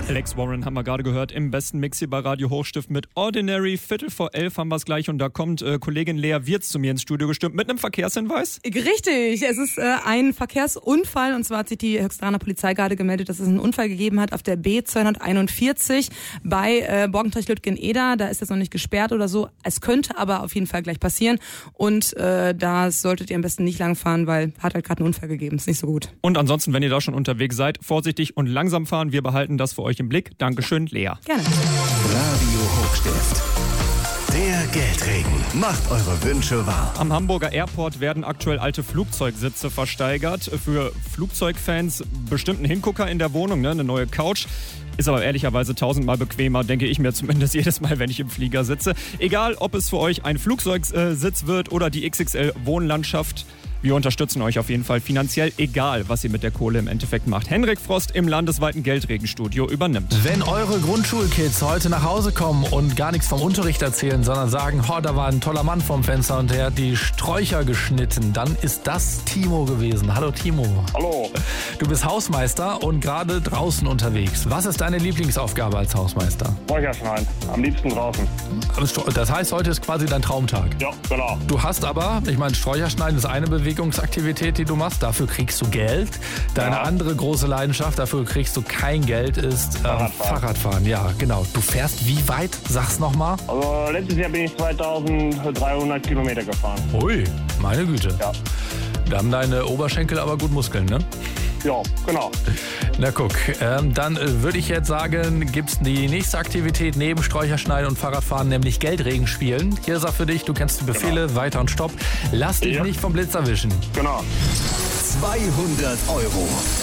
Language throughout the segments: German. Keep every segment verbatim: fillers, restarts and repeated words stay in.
Alex Warren haben wir gerade gehört im besten Mix hier bei Radio Hochstift mit Ordinary. Viertel vor elf haben wir es gleich und da kommt äh, Kollegin Lea Wirz zu mir ins Studio gestürmt mit einem Verkehrshinweis. Richtig, es ist äh, ein Verkehrsunfall und zwar hat sich die Höchsteraner Polizei gerade gemeldet, dass es einen Unfall gegeben hat auf der B zweihunderteinundvierzig bei äh, Borgentreich-Lütgen-Eder. Da ist jetzt noch nicht gesperrt oder so. Es könnte aber auf jeden Fall gleich passieren und äh, da solltet ihr am besten nicht lang fahren, weil hat halt gerade einen Unfall gegeben. Ist nicht so gut. Und ansonsten, wenn ihr da schon unterwegs seid, vorsichtig und langsam fahren. Wir behalten das für euch im Blick. Dankeschön, Lea. Gerne. Radio Hochstift. Der Geldregen macht eure Wünsche wahr. Am Hamburger Airport werden aktuell alte Flugzeugsitze versteigert. Für Flugzeugfans bestimmt ein Hingucker in der Wohnung, ne? Eine neue Couch. Ist aber ehrlicherweise tausendmal bequemer, denke ich mir zumindest jedes Mal, wenn ich im Flieger sitze. Egal, ob es für euch ein Flugzeugsitz wird oder die X X L-Wohnlandschaft. Wir unterstützen euch auf jeden Fall finanziell, egal was ihr mit der Kohle im Endeffekt macht. Henrik Frost im landesweiten Geldregenstudio übernimmt. Wenn eure Grundschulkids heute nach Hause kommen und gar nichts vom Unterricht erzählen, sondern sagen, oh, da war ein toller Mann vorm Fenster und der hat die Sträucher geschnitten, dann ist das Timo gewesen. Hallo Timo. Hallo. Du bist Hausmeister und gerade draußen unterwegs. Was ist deine Lieblingsaufgabe als Hausmeister? Sträucher schneiden. Am liebsten draußen. Das heißt, heute ist quasi dein Traumtag. Ja, genau. Du hast aber, ich meine, Sträucher schneiden ist eine Bewegungsaktivität, die du machst. Dafür kriegst du Geld. Deine Ja. andere große Leidenschaft, dafür kriegst du kein Geld, ist ähm, Fahrradfahren. Fahrradfahren. Ja, genau. Du fährst wie weit? Sag's nochmal. Also letztes Jahr bin ich zweitausenddreihundert Kilometer gefahren. Ui, meine Güte. Ja. Da haben deine Oberschenkel aber gut Muskeln, ne? Ja, genau. Na guck, ähm, dann äh, würde ich jetzt sagen, gibt's die nächste Aktivität neben Sträucherschneiden und Fahrradfahren, nämlich Geldregen spielen. Hier ist er für dich, du kennst die Befehle, Genau. weiter und stopp. Lass dich Ja. nicht vom Blitz erwischen. Genau. zweihundert Euro.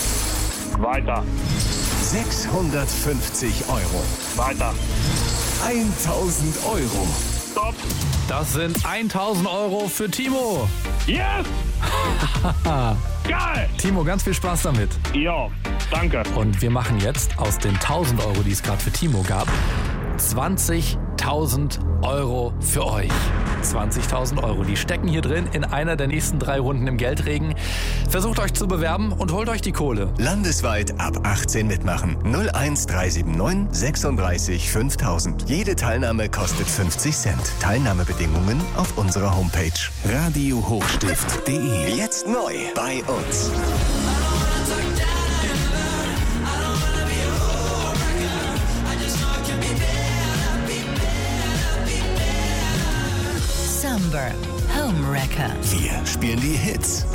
Weiter. sechshundertfünfzig Euro. Weiter. tausend Euro. Stopp. Das sind tausend Euro für Timo. Yes! Geil! Timo, ganz viel Spaß damit. Ja, danke. Und wir machen jetzt aus den tausend Euro, die es gerade für Timo gab, zwanzigtausend Euro für euch. zwanzigtausend Euro, die stecken hier drin in einer der nächsten drei Runden im Geldregen. Versucht euch zu bewerben und holt euch die Kohle. Landesweit ab achtzehn mitmachen. null eins drei sieben neun sechsunddreißig fünftausend. Jede Teilnahme kostet fünfzig Cent. Teilnahmebedingungen auf unserer Homepage. radio hochstift punkt de. Jetzt neu bei uns. Sunburn Home Wrecker. Wir spielen die Hits